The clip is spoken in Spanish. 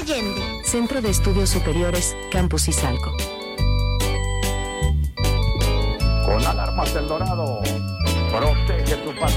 Allende. Centro de Estudios Superiores, Campus Izalco. Con Alarmas El Dorado, protege tu